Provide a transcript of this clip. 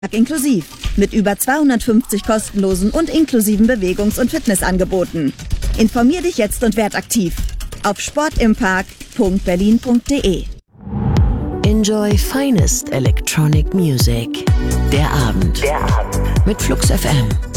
inklusiv. Mit über 250 kostenlosen und inklusiven Bewegungs- und Fitnessangeboten. Informier dich jetzt und werd aktiv. Auf sportimpark.berlin.de. Enjoy finest electronic music. Der Abend. Mit Flux FM.